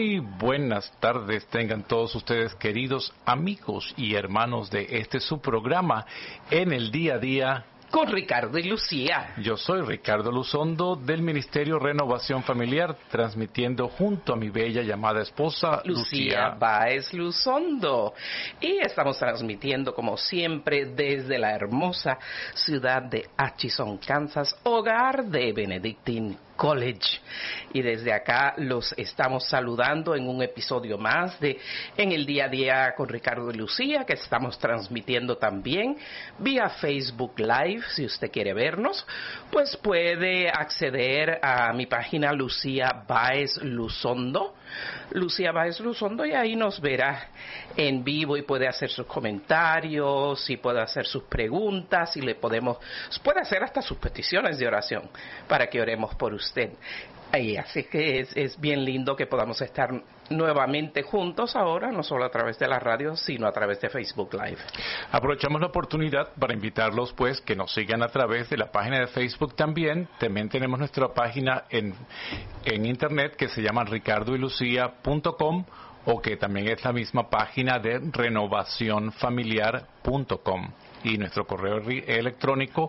Muy buenas tardes tengan todos ustedes, queridos amigos y hermanos de su programa En el Día a Día con Ricardo y Lucía. Yo soy Ricardo Luzondo del Ministerio Renovación Familiar, transmitiendo junto a mi bella llamada esposa Lucía Báez Luzondo. Y estamos transmitiendo como siempre desde la hermosa ciudad de Atchison, Kansas, hogar de Benedictine College. Y desde acá los estamos saludando en un episodio más de En el Día a Día con Ricardo y Lucía, que estamos transmitiendo también vía Facebook Live. Si usted quiere vernos, pues puede acceder a mi página Lucía Báez Luzondo, y ahí nos verá en vivo y puede hacer sus comentarios y puede hacer sus preguntas y puede hacer hasta sus peticiones de oración para que oremos por usted. Y así que es bien lindo que podamos estar nuevamente juntos ahora, no solo a través de la radio, sino a través de Facebook Live. Aprovechamos la oportunidad para invitarlos, pues, que nos sigan a través de la página de Facebook también. También tenemos nuestra página en internet que se llama ricardoylucia.com, o que también es la misma página de renovacionfamiliar.com. Y nuestro correo electrónico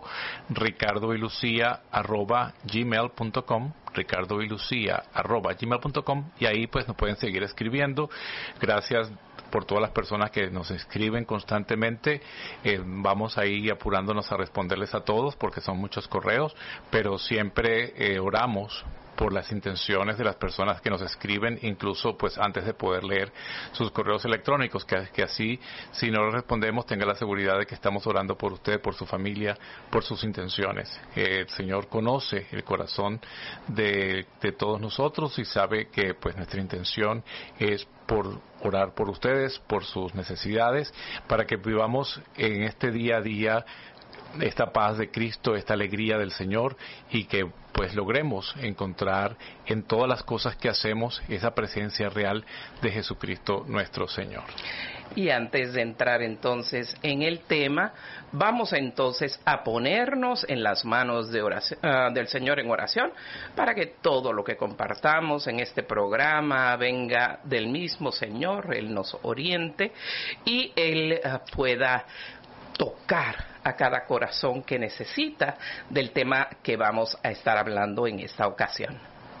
ricardoylucia@gmail.com, ricardoylucia@gmail.com, y ahí pues nos pueden seguir escribiendo. Gracias por todas las personas que nos escriben constantemente. Vamos ahí apurándonos a responderles a todos porque son muchos correos, pero siempre oramos por las intenciones de las personas que nos escriben, incluso pues antes de poder leer sus correos electrónicos, que así, si no les respondemos, tenga la seguridad de que estamos orando por usted, por su familia, por sus intenciones. El Señor conoce el corazón de todos nosotros y sabe que pues nuestra intención es por orar por ustedes, por sus necesidades, para que vivamos en este día a día esta paz de Cristo, esta alegría del Señor, y que pues logremos encontrar en todas las cosas que hacemos esa presencia real de Jesucristo nuestro Señor. Y antes de entrar entonces en el tema, vamos entonces a ponernos en las manos de oración, del Señor en oración, para que todo lo que compartamos en este programa venga del mismo Señor, Él nos oriente y Él pueda tocar a cada corazón que necesita del tema que vamos a estar hablando en esta ocasión.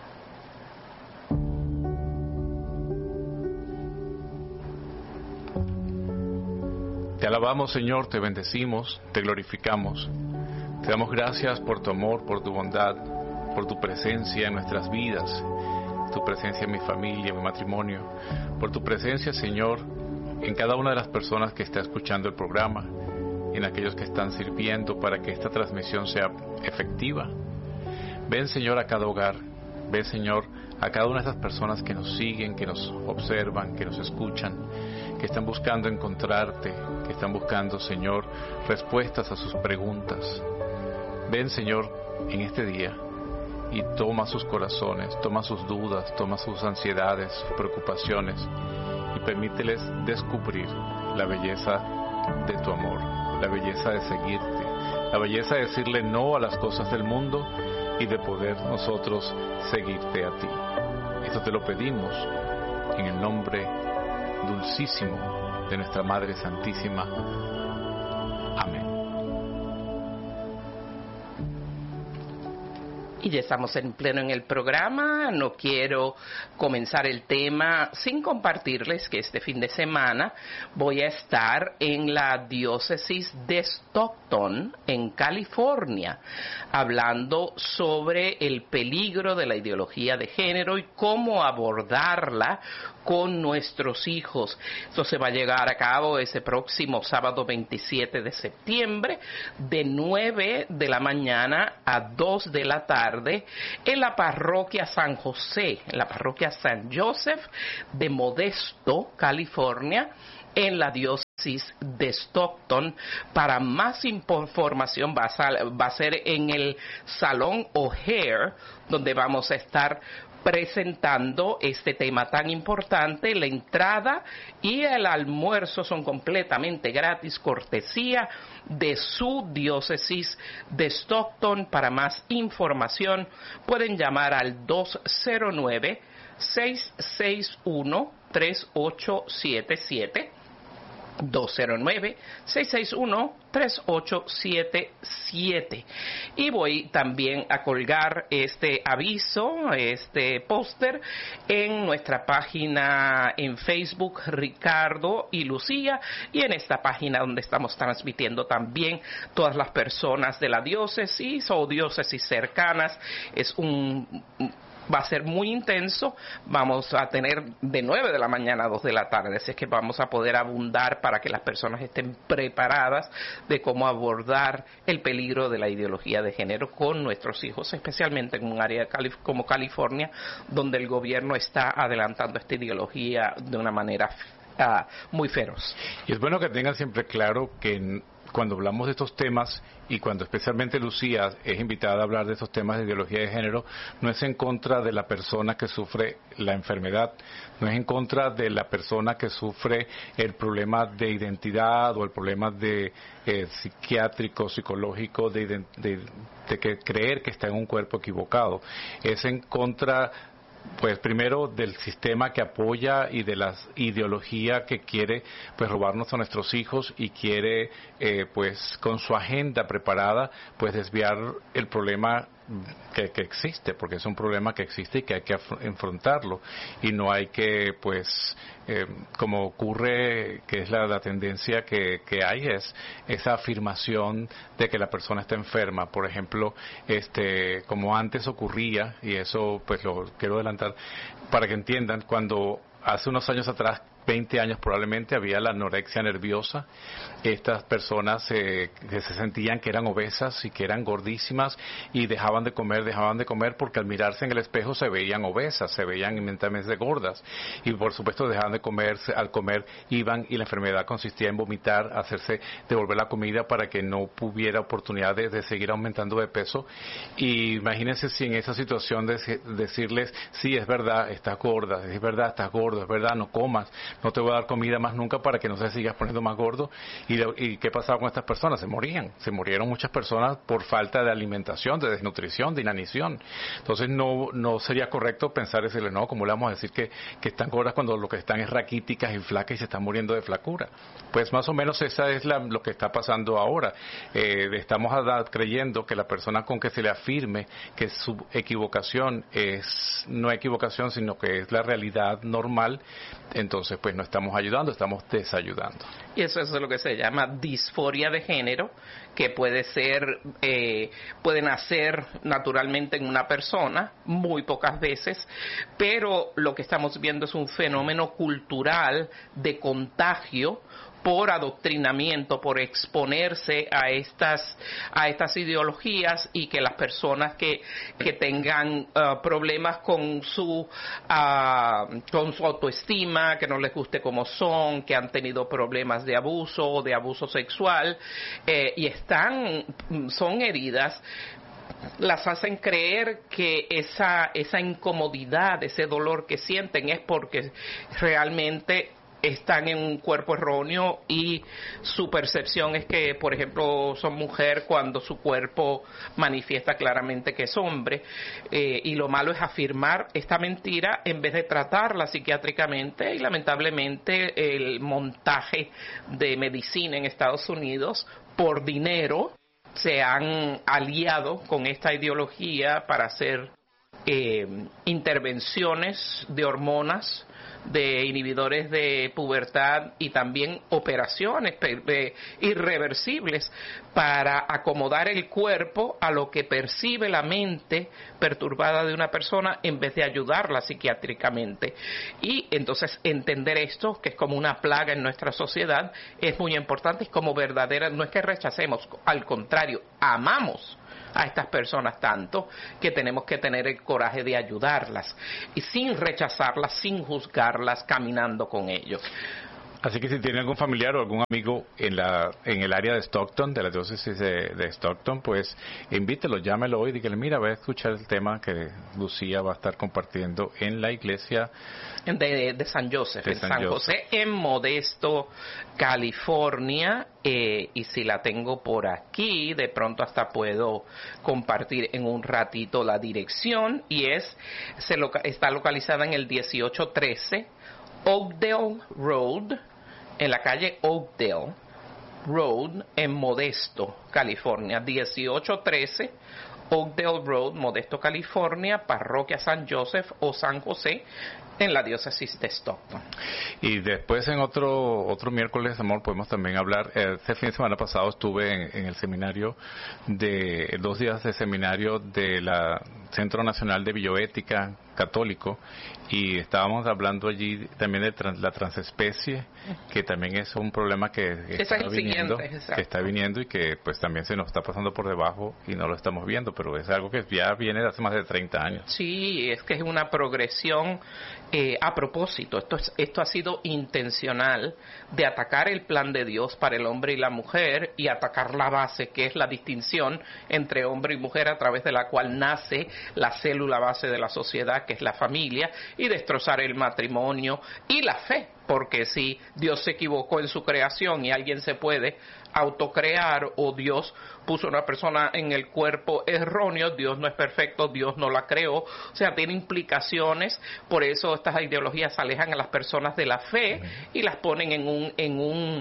Te alabamos, Señor, te bendecimos, te glorificamos. Te damos gracias por tu amor, por tu bondad, por tu presencia en nuestras vidas, tu presencia en mi familia, en mi matrimonio, por tu presencia, Señor, en cada una de las personas que está escuchando el programa, en aquellos que están sirviendo para que esta transmisión sea efectiva. Ven, Señor, a cada hogar. Ven, Señor, a cada una de estas personas que nos siguen, que nos observan, que nos escuchan, que están buscando encontrarte, que están buscando, Señor, respuestas a sus preguntas. Ven, Señor, en este día y toma sus corazones, toma sus dudas, toma sus ansiedades, sus preocupaciones, y permíteles descubrir la belleza de tu amor, la belleza de seguirte, la belleza de decirle no a las cosas del mundo y de poder nosotros seguirte a ti. Esto te lo pedimos en el nombre dulcísimo de nuestra Madre Santísima. Amén. Y ya estamos en pleno en el programa. No quiero comenzar el tema sin compartirles que este fin de semana voy a estar en la diócesis de Stockton, en California, hablando sobre el peligro de la ideología de género y cómo abordarla con nuestros hijos. Esto se va a llevar a cabo ese próximo sábado 27 de septiembre, de 9 de la mañana a 2 de la tarde, en la parroquia San José, en la parroquia San Joseph de Modesto, California, en la diócesis de Stockton. Para más información va a ser en el Salón O'Hare, donde vamos a estar presentando este tema tan importante. La entrada y el almuerzo son completamente gratis, cortesía de su diócesis de Stockton. Para más información pueden llamar al 209-661-3877. 209-661-3877. Y voy también a colgar este aviso, este póster, en nuestra página en Facebook, Ricardo y Lucía, y en esta página donde estamos transmitiendo también todas las personas de la diócesis o diócesis cercanas. Va a ser muy intenso. Vamos a tener de 9 de la mañana a 2 de la tarde, así es que vamos a poder abundar para que las personas estén preparadas de cómo abordar el peligro de la ideología de género con nuestros hijos, especialmente en un área como California, donde el gobierno está adelantando esta ideología de una manera muy feroz. Y es bueno que tengan siempre claro que cuando hablamos de estos temas, y cuando especialmente Lucía es invitada a hablar de estos temas de ideología de género, no es en contra de la persona que sufre la enfermedad, no es en contra de la persona que sufre el problema de identidad o el problema de psiquiátrico, psicológico, de que creer que está en un cuerpo equivocado. Es en contra, pues primero, del sistema que apoya y de la ideología que quiere pues robarnos a nuestros hijos y quiere pues con su agenda preparada pues desviar el problema que existe, porque es un problema que existe y que hay que enfrentarlo, y no hay que pues como ocurre, que es la tendencia que hay, es esa afirmación de que la persona está enferma. Por ejemplo, como antes ocurría, y eso pues lo quiero adelantar para que entiendan, cuando hace unos años atrás, 20 años probablemente, había la anorexia nerviosa. Estas personas que se sentían que eran obesas y que eran gordísimas y dejaban de comer porque al mirarse en el espejo se veían obesas, se veían inmensamente gordas, y por supuesto dejaban de comer. Al comer iban, y la enfermedad consistía en vomitar, devolver la comida para que no hubiera oportunidad de seguir aumentando de peso. Y imagínense si en esa situación decirles, sí, es verdad, estás gorda, es verdad, estás gordo, es verdad, no comas, no te voy a dar comida más nunca para que no se sigas poniendo más gordo. ¿Y qué pasaba con estas personas? Se murieron muchas personas por falta de alimentación, de desnutrición, de inanición. Entonces no sería correcto pensar, decirle, no, ¿cómo le vamos a decir que están gordas cuando lo que están es raquíticas y flacas y se están muriendo de flacura? Pues más o menos esa es lo que está pasando ahora. Estamos creyendo que la persona con que se le afirme que su equivocación no es equivocación, sino que es la realidad normal, entonces pues no estamos ayudando, estamos desayudando. Y eso es lo que se llama disforia de género, que puede nacer naturalmente en una persona, muy pocas veces, pero lo que estamos viendo es un fenómeno cultural de contagio por adoctrinamiento, por exponerse a estas ideologías, y que las personas que tengan problemas con su autoestima, que no les guste como son, que han tenido problemas de abuso sexual, y son heridas, las hacen creer que esa incomodidad, ese dolor que sienten es porque realmente están en un cuerpo erróneo, y su percepción es que, por ejemplo, son mujer cuando su cuerpo manifiesta claramente que es hombre, y lo malo es afirmar esta mentira en vez de tratarla psiquiátricamente. Y lamentablemente el montaje de medicina en Estados Unidos, por dinero, se han aliado con esta ideología para hacer intervenciones de hormonas, de inhibidores de pubertad, y también operaciones irreversibles para acomodar el cuerpo a lo que percibe la mente perturbada de una persona, en vez de ayudarla psiquiátricamente. Y entonces entender esto, que es como una plaga en nuestra sociedad, es muy importante. Es como verdadera, no es que rechacemos, al contrario, amamos a estas personas tanto que tenemos que tener el coraje de ayudarlas, y sin rechazarlas, sin juzgarlas, caminando con ellos. Así que si tiene algún familiar o algún amigo en el área de Stockton, de la diócesis de Stockton, pues invítelo, llámelo hoy y dígale, mira, voy a escuchar el tema que Lucía va a estar compartiendo en la iglesia de San Joseph, en San José, en Modesto, California. Y si la tengo por aquí, de pronto hasta puedo compartir en un ratito la dirección, y está localizada en el 1813 Oakdale Road, en la calle Oakdale Road, en Modesto, California. 1813 Oakdale Road, Modesto, California, Parroquia San Joseph o San José, en la diócesis de Stockton. Y después en otro miércoles, amor, podemos también hablar. Este fin de semana pasado estuve en el seminario 2 días de seminario de la Centro Nacional de Bioética Católico, y estábamos hablando allí también de la transespecie, que también es un problema que está viniendo y que pues también se nos está pasando por debajo y no lo estamos viendo, pero es algo que ya viene de hace más de 30 años. Sí, es que es una progresión. A propósito, esto ha sido intencional, de atacar el plan de Dios para el hombre y la mujer, y atacar la base, que es la distinción entre hombre y mujer, a través de la cual nace la célula base de la sociedad, que es la familia, y destrozar el matrimonio y la fe, porque si Dios se equivocó en su creación y alguien se puede autocrear, o Dios puso una persona en el cuerpo erróneo, Dios no es perfecto, Dios no la creó, o sea, tiene implicaciones. Por eso estas ideologías alejan a las personas de la fe y las ponen en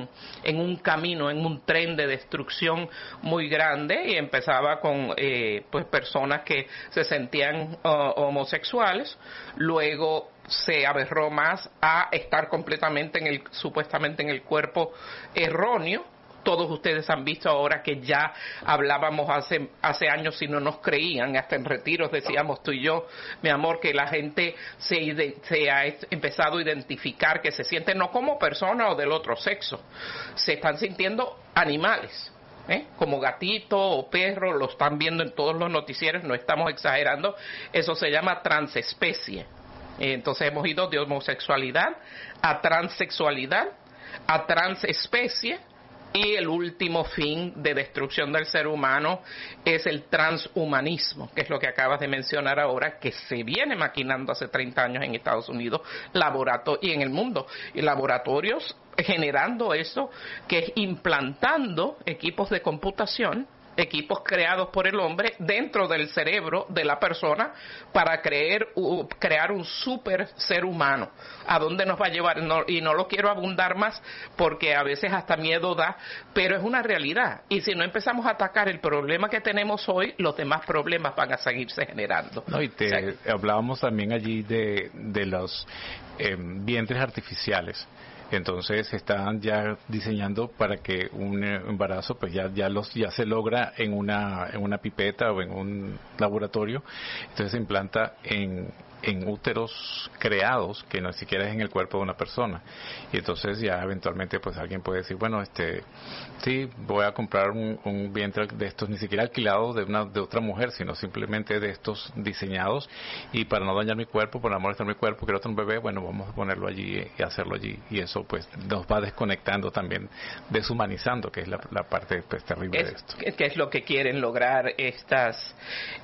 un camino, en un tren de destrucción muy grande. Y empezaba con pues personas que se sentían homosexuales, luego se aberró más a estar completamente supuestamente en el cuerpo erróneo. Todos ustedes han visto ahora que ya hablábamos hace años, si no nos creían, hasta en retiros decíamos tú y yo, mi amor, que la gente se ha empezado a identificar, que se sienten no como persona o del otro sexo, se están sintiendo animales. Como gatito o perro, lo están viendo en todos los noticieros, no estamos exagerando. Eso se llama transespecie. Entonces hemos ido de homosexualidad a transexualidad, a transespecie, y el último fin de destrucción del ser humano es el transhumanismo, que es lo que acabas de mencionar ahora, que se viene maquinando hace 30 años en Estados Unidos y en el mundo, y laboratorios generando eso, que es implantando equipos de computación, equipos creados por el hombre dentro del cerebro de la persona para crear un super ser humano. ¿A dónde nos va a llevar? Y no lo quiero abundar más porque a veces hasta miedo da, pero es una realidad. Y si no empezamos a atacar el problema que tenemos hoy, los demás problemas van a seguirse generando. No, y hablábamos también allí de los vientres artificiales. Entonces están ya diseñando para que un embarazo pues ya se logra en una pipeta o en un laboratorio. Entonces se implanta en úteros creados que no siquiera es en el cuerpo de una persona, y entonces ya eventualmente pues alguien puede decir, bueno, sí, voy a comprar un vientre de estos, ni siquiera alquilado de otra mujer, sino simplemente de estos diseñados, y para no dañar mi cuerpo, para no molestar mi cuerpo, quiero otro bebé, bueno, vamos a ponerlo allí y hacerlo allí, y eso pues nos va desconectando también, deshumanizando, que es la parte pues terrible de esto. Que es lo que quieren lograr estas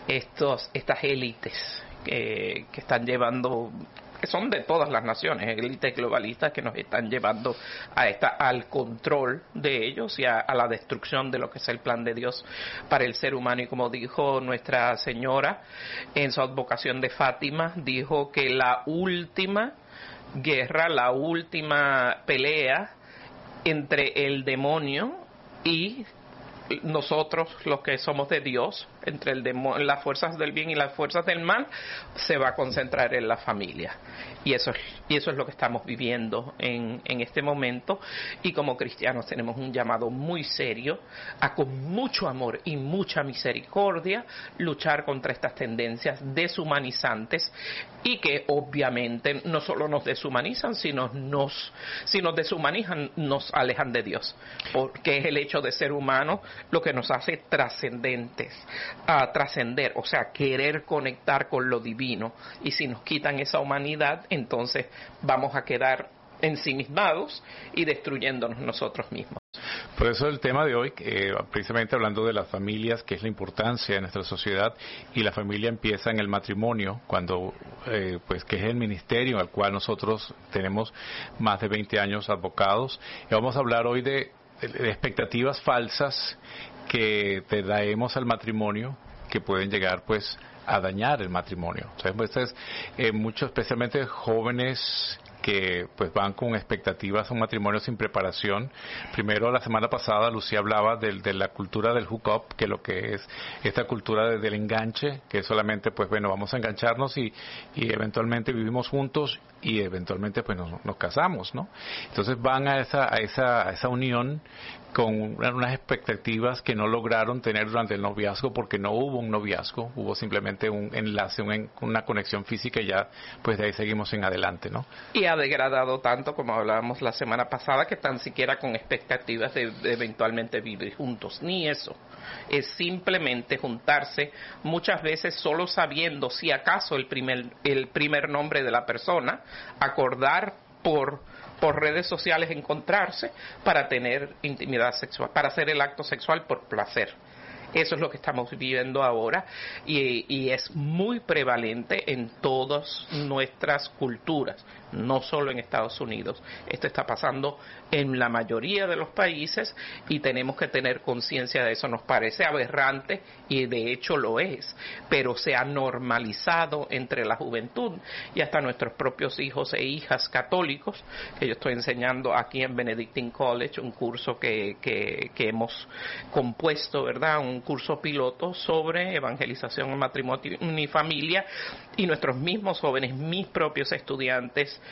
élites que están llevando, que son de todas las naciones, élites globalistas que nos están llevando al control de ellos y a la destrucción de lo que es el plan de Dios para el ser humano. Y como dijo Nuestra Señora en su advocación de Fátima, dijo que la última guerra, la última pelea entre el demonio y nosotros, los que somos de Dios, entre las fuerzas del bien y las fuerzas del mal, se va a concentrar en la familia. Y eso es lo que estamos viviendo en este momento. Y como cristianos tenemos un llamado muy serio a, con mucho amor y mucha misericordia, luchar contra estas tendencias deshumanizantes, y que obviamente no solo nos deshumanizan, sino nos deshumanizan, nos alejan de Dios, porque es el hecho de ser humano lo que nos hace trascendentes, trascender, o sea, querer conectar con lo divino. Y si nos quitan esa humanidad, entonces vamos a quedar ensimismados y destruyéndonos nosotros mismos. Por eso el tema de hoy, precisamente hablando de las familias, que es la importancia de nuestra sociedad, y la familia empieza en el matrimonio, cuando pues que es el ministerio al cual nosotros tenemos más de 20 años advocados. Y vamos a hablar hoy de expectativas falsas que te traemos al matrimonio, que pueden llegar pues a dañar el matrimonio. Entonces, muchos, especialmente jóvenes que pues van con expectativas a un matrimonio sin preparación. Primero, la semana pasada Lucía hablaba de la cultura del hook-up, que lo que es esta cultura del enganche, que solamente pues bueno, vamos a engancharnos y eventualmente vivimos juntos y eventualmente pues nos casamos, ¿no? Entonces van a esa unión con unas expectativas que no lograron tener durante el noviazgo, porque no hubo un noviazgo, hubo simplemente un enlace, una conexión física, y ya pues de ahí seguimos en adelante, ¿no? Y ha degradado tanto, como hablábamos la semana pasada, que tan siquiera con expectativas de eventualmente vivir juntos, ni eso. Es simplemente juntarse, muchas veces solo sabiendo si acaso el primer nombre de la persona, acordar por redes sociales encontrarse para tener intimidad sexual, para hacer el acto sexual por placer. Eso es lo que estamos viviendo ahora y es muy prevalente en todas nuestras culturas, no solo en Estados Unidos. Esto está pasando en la mayoría de los países y tenemos que tener conciencia de eso. Nos parece aberrante y de hecho lo es, pero se ha normalizado entre la juventud y hasta nuestros propios hijos e hijas católicos, que yo estoy enseñando aquí en Benedictine College, un curso que hemos compuesto, ¿verdad? Un curso piloto sobre evangelización en matrimonio y familia, y nuestros mismos jóvenes, mis propios estudiantes,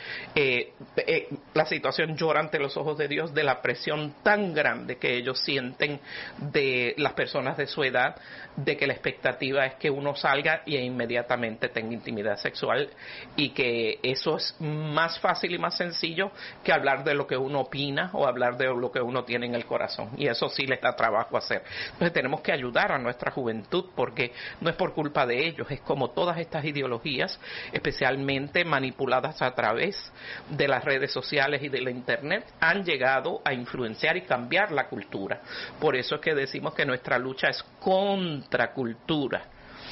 la situación llora ante los ojos de Dios de la presión tan grande que ellos sienten de las personas de su edad, de que la expectativa es que uno salga y inmediatamente tenga intimidad sexual, y que eso es más fácil y más sencillo que hablar de lo que uno opina o hablar de lo que uno tiene en el corazón, y eso sí les da trabajo hacer. Entonces tenemos que ayudar a nuestra juventud, porque no es por culpa de ellos, es como todas estas ideologías, especialmente manipuladas a través de las redes sociales y de la internet, han llegado a influenciar y cambiar la cultura. Por eso es que decimos que nuestra lucha es contra cultura,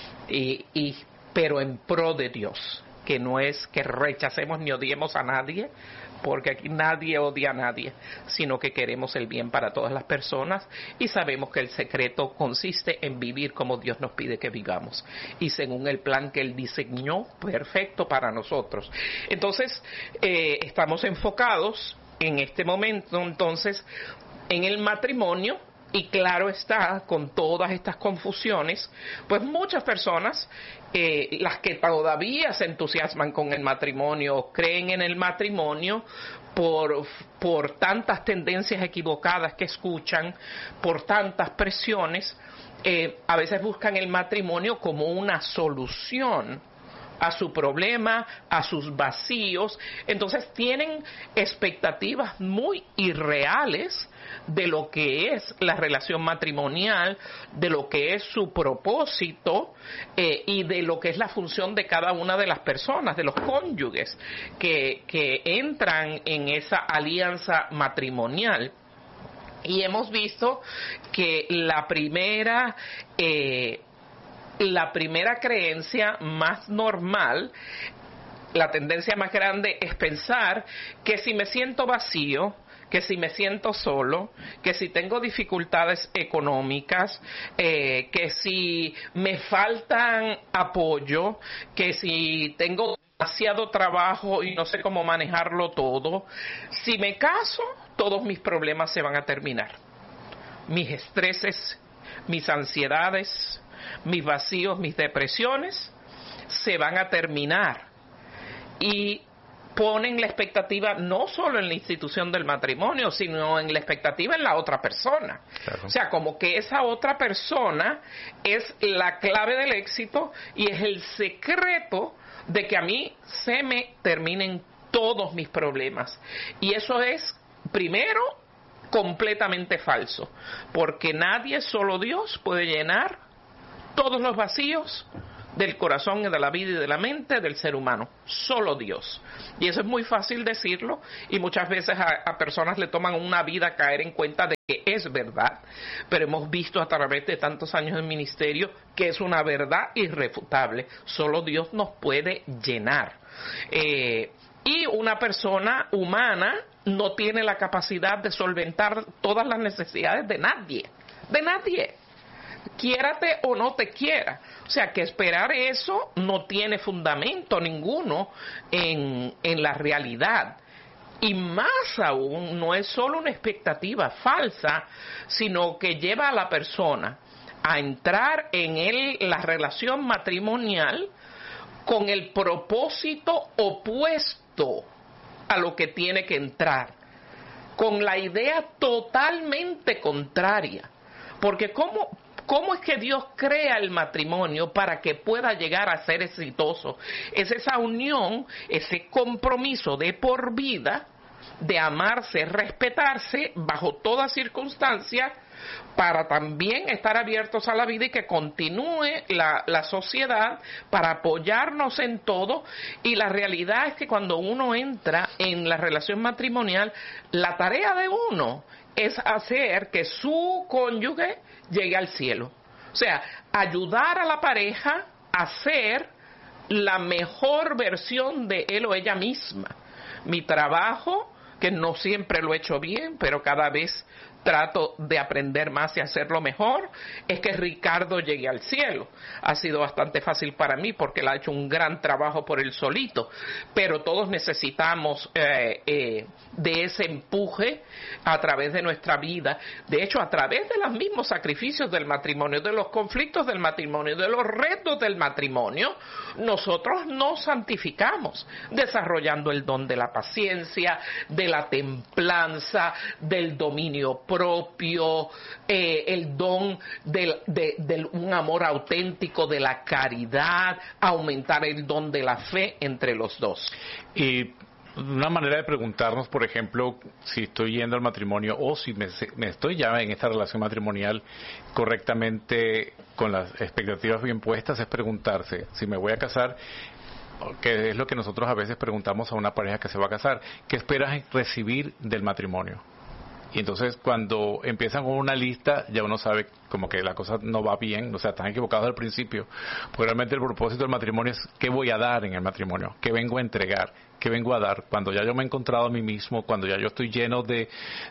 pero en pro de Dios, que no es que rechacemos ni odiemos a nadie, porque aquí nadie odia a nadie, sino que queremos el bien para todas las personas y sabemos que el secreto consiste en vivir como Dios nos pide que vivamos y según el plan que Él diseñó perfecto para nosotros. Entonces, estamos enfocados en este momento, entonces, en el matrimonio. Y claro está, con todas estas confusiones, pues muchas personas, las que todavía se entusiasman con el matrimonio, creen en el matrimonio por tantas tendencias equivocadas que escuchan, por tantas presiones, a veces buscan el matrimonio como una solución a su problema, a sus vacíos. Entonces tienen expectativas muy irreales de lo que es la relación matrimonial, de lo que es su propósito y de lo que es la función de cada una de las personas, de los cónyuges que entran en esa alianza matrimonial. Y hemos visto que la primera creencia más normal, la tendencia más grande, es pensar que si me siento vacío, que si me siento solo, que si tengo dificultades económicas, que si me faltan apoyo, que si tengo demasiado trabajo y no sé cómo manejarlo todo, si me caso, todos mis problemas se van a terminar. Mis estreses, mis ansiedades, mis vacíos, mis depresiones se van a terminar. Y ponen la expectativa no solo en la institución del matrimonio, sino en la expectativa en la otra persona. Claro. O sea, como que esa otra persona es la clave del éxito y es el secreto de que a mí se me terminen todos mis problemas. Y eso es, primero, completamente falso, porque nadie, solo Dios, puede llenar todos los vacíos del corazón y de la vida y de la mente del ser humano, solo Dios. Y eso es muy fácil decirlo, y muchas veces a personas le toman una vida caer en cuenta de que es verdad, pero hemos visto a través de tantos años de ministerio que es una verdad irrefutable. Solo Dios nos puede llenar. Y una persona humana no tiene la capacidad de solventar todas las necesidades de nadie, quiérate o no te quiera. O sea, que esperar eso no tiene fundamento ninguno en la realidad. Y más aún, no es solo una expectativa falsa, sino que lleva a la persona a entrar en la relación matrimonial con el propósito opuesto a lo que tiene que entrar, con la idea totalmente contraria. Porque ¿cómo es que Dios crea el matrimonio para que pueda llegar a ser exitoso? Es esa unión, ese compromiso de por vida, de amarse, respetarse bajo toda circunstancia, para también estar abiertos a la vida y que continúe la sociedad, para apoyarnos en todo. Y la realidad es que cuando uno entra en la relación matrimonial, la tarea de uno es hacer que su cónyuge llegue al cielo. O sea, ayudar a la pareja a ser la mejor versión de él o ella misma. Mi trabajo, que no siempre lo he hecho bien, pero cada vez trato de aprender más y hacerlo mejor, es que Ricardo llegue al cielo. Ha sido bastante fácil para mí porque él ha hecho un gran trabajo por él solito, pero todos necesitamos de ese empuje a través de nuestra vida. De hecho, a través de los mismos sacrificios del matrimonio, de los conflictos del matrimonio, de los retos del matrimonio, nosotros nos santificamos, desarrollando el don de la paciencia, de la templanza, del dominio propio, el don de un amor auténtico, de la caridad, aumentar el don de la fe entre los dos. Y una manera de preguntarnos, por ejemplo, si estoy yendo al matrimonio o si me estoy ya en esta relación matrimonial correctamente con las expectativas bien puestas, es preguntarse si me voy a casar, que es lo que nosotros a veces preguntamos a una pareja que se va a casar: ¿qué esperas recibir del matrimonio? Y entonces cuando empiezan con una lista, ya uno sabe como que la cosa no va bien, o sea, están equivocados al principio. Porque realmente el propósito del matrimonio es qué voy a dar en el matrimonio, qué vengo a entregar, qué vengo a dar. Cuando ya yo me he encontrado a mí mismo, cuando ya yo estoy lleno de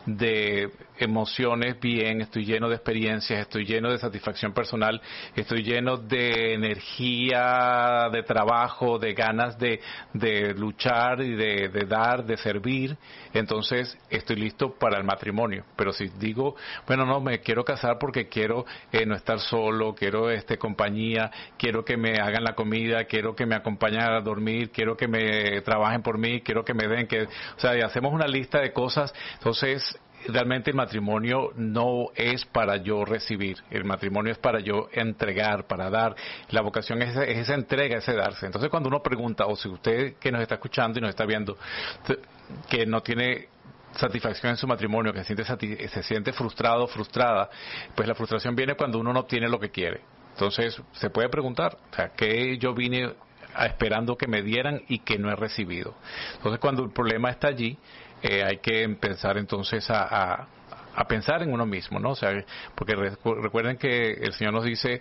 emociones bien, estoy lleno de experiencias, estoy lleno de satisfacción personal, estoy lleno de energía, de trabajo, de ganas de luchar y de dar, de servir, entonces estoy listo para el matrimonio. Pero si digo, bueno, no, me quiero casar porque quiero no estar solo, quiero compañía, quiero que me hagan la comida, quiero que me acompañen a dormir, quiero que me trabajen por mí, quiero que me den, o sea, y hacemos una lista de cosas. Entonces realmente el matrimonio no es para yo recibir, el matrimonio es para yo entregar, para dar. La vocación es esa entrega, ese darse. Entonces cuando uno pregunta, o si usted que nos está escuchando y nos está viendo, que no tiene satisfacción en su matrimonio, que se siente frustrado, frustrada, pues la frustración viene cuando uno no obtiene lo que quiere. Entonces se puede preguntar, o sea, ¿qué yo vine esperando que me dieran y que no he recibido? Entonces cuando el problema está allí, hay que empezar entonces a pensar en uno mismo, ¿no? O sea, porque recuerden que el Señor nos dice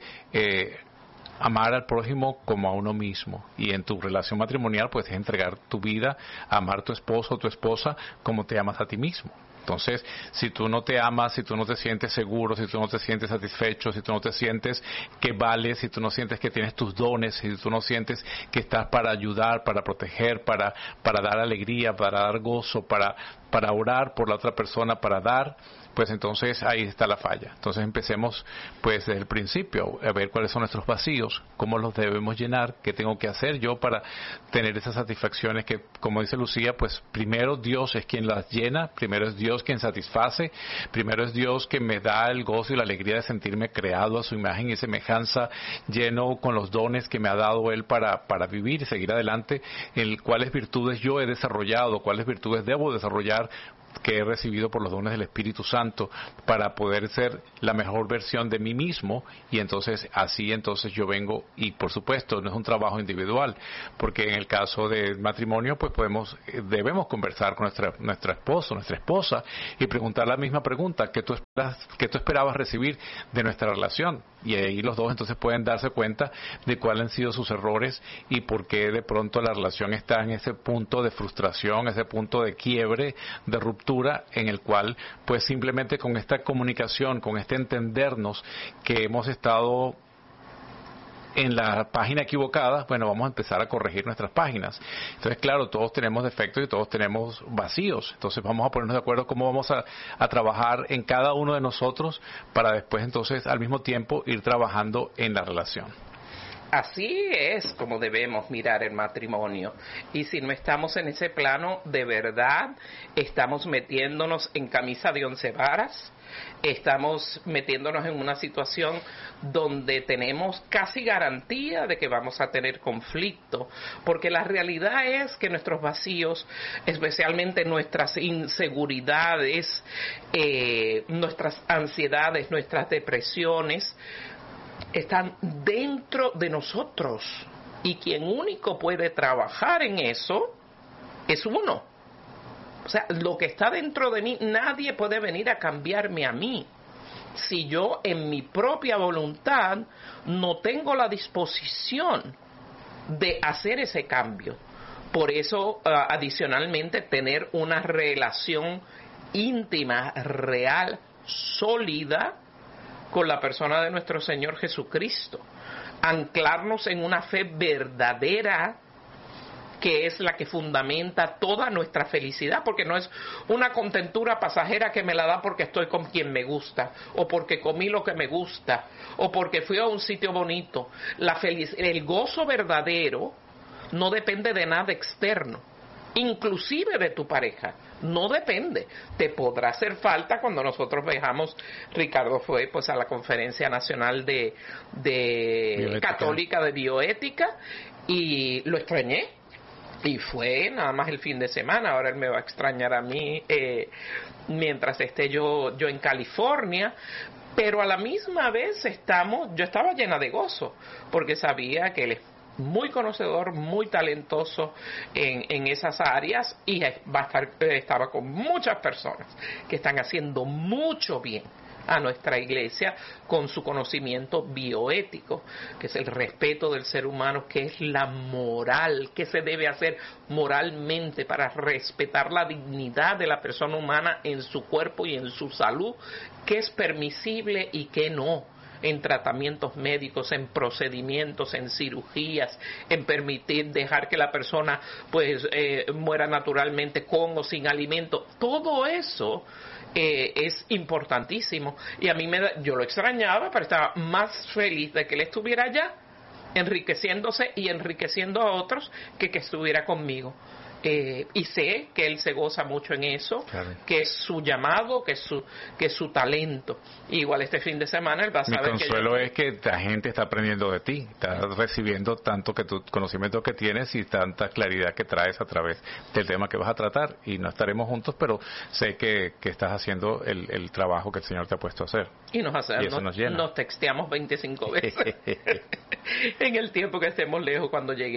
amar al prójimo como a uno mismo, y en tu relación matrimonial pues es entregar tu vida, amar a tu esposo o tu esposa como te amas a ti mismo. Entonces, si tú no te amas, si tú no te sientes seguro, si tú no te sientes satisfecho, si tú no te sientes que vales, si tú no sientes que tienes tus dones, si tú no sientes que estás para ayudar, para proteger, para dar alegría, para dar gozo, para orar por la otra persona, para dar, pues entonces ahí está la falla. Entonces empecemos pues desde el principio a ver cuáles son nuestros vacíos, cómo los debemos llenar, qué tengo que hacer yo para tener esas satisfacciones que, como dice Lucía, pues primero Dios es quien las llena, primero es Dios quien satisface, primero es Dios que me da el gozo y la alegría de sentirme creado a su imagen y semejanza, lleno con los dones que me ha dado Él para vivir y seguir adelante, cuáles virtudes yo he desarrollado, cuáles virtudes debo desarrollar que he recibido por los dones del Espíritu Santo para poder ser la mejor versión de mí mismo, y entonces yo vengo, y por supuesto no es un trabajo individual, porque en el caso del matrimonio pues debemos conversar con nuestra esposa y preguntar la misma pregunta que tú esperabas recibir de nuestra relación, y ahí los dos entonces pueden darse cuenta de cuáles han sido sus errores y por qué de pronto la relación está en ese punto de frustración, ese punto de quiebre, de ruptura, en el cual pues simplemente con esta comunicación, con este entendernos que hemos estado en la página equivocada, bueno, vamos a empezar a corregir nuestras páginas. Entonces, claro, todos tenemos defectos y todos tenemos vacíos. Entonces, vamos a ponernos de acuerdo cómo vamos a trabajar en cada uno de nosotros para después, entonces, al mismo tiempo, ir trabajando en la relación. Así es como debemos mirar el matrimonio. Y si no estamos en ese plano, de verdad, estamos metiéndonos en camisa de 11 varas. Estamos metiéndonos en una situación donde tenemos casi garantía de que vamos a tener conflicto, porque la realidad es que nuestros vacíos, especialmente nuestras inseguridades, nuestras ansiedades, nuestras depresiones, están dentro de nosotros, y quien único puede trabajar en eso es uno. O sea, lo que está dentro de mí, nadie puede venir a cambiarme a mí si yo en mi propia voluntad no tengo la disposición de hacer ese cambio. Por eso, adicionalmente, tener una relación íntima, real, sólida con la persona de nuestro Señor Jesucristo. Anclarnos en una fe verdadera, que es la que fundamenta toda nuestra felicidad, porque no es una contentura pasajera que me la da porque estoy con quien me gusta, o porque comí lo que me gusta, o porque fui a un sitio bonito. El gozo verdadero no depende de nada externo, inclusive de tu pareja. No depende. Te podrá hacer falta. Cuando nosotros viajamos, Ricardo fue pues a la Conferencia Nacional de Católica de Bioética, y lo extrañé. Y fue nada más el fin de semana. Ahora él me va a extrañar a mí mientras esté yo en California. Pero a la misma vez yo estaba llena de gozo, porque sabía que él es muy conocedor, muy talentoso en esas áreas, y estaba con muchas personas que están haciendo mucho bien a nuestra iglesia con su conocimiento bioético, que es el respeto del ser humano, que es la moral, que se debe hacer moralmente para respetar la dignidad de la persona humana en su cuerpo y en su salud, qué es permisible y qué no, en tratamientos médicos, en procedimientos, en cirugías, en dejar que la persona pues muera naturalmente con o sin alimento. Todo eso es importantísimo, y a mí yo lo extrañaba, pero estaba más feliz de que él estuviera allá enriqueciéndose y enriqueciendo a otros que estuviera conmigo. Y sé que él se goza mucho en eso, claro, que es su llamado, que es su talento. Igual este fin de semana él va a saber. Mi consuelo es que la gente está aprendiendo de ti, está recibiendo tanto que tu conocimiento que tienes y tanta claridad que traes a través del tema que vas a tratar, y no estaremos juntos, pero sé que estás haciendo el trabajo que el Señor te ha puesto a hacer. Y nos texteamos 25 veces en el tiempo que estemos lejos.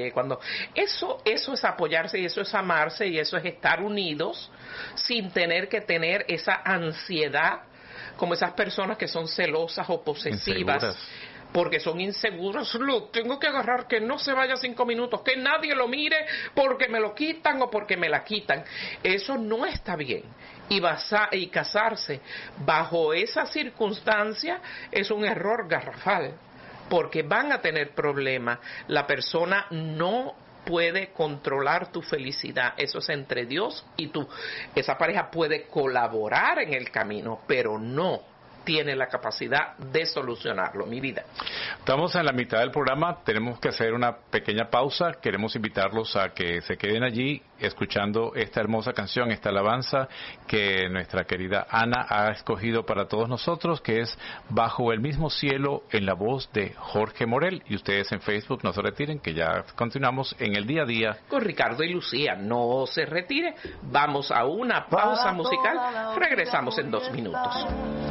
Eso es apoyarse, y eso es amarse, y eso es estar unidos sin tener que tener esa ansiedad como esas personas que son celosas o posesivas. Inseguras. Porque son inseguros. Lo tengo que agarrar, que no se vaya 5 minutos, que nadie lo mire porque me lo quitan o porque me la quitan. Eso no está bien. Y casarse bajo esa circunstancia es un error garrafal, porque van a tener problemas. La persona no puede controlar tu felicidad. Eso es entre Dios y tú. Esa pareja puede colaborar en el camino, pero no tiene la capacidad de solucionarlo, mi vida. Estamos en la mitad del programa, tenemos que hacer una pequeña pausa. Queremos invitarlos a que se queden allí escuchando esta hermosa canción, esta alabanza que nuestra querida Ana ha escogido para todos nosotros, que es Bajo el mismo cielo, en la voz de Jorge Morel. Y ustedes en Facebook no se retiren, que ya continuamos en el día a día con Ricardo y Lucía. No se retire, vamos a una pausa musical, regresamos en 2 minutos.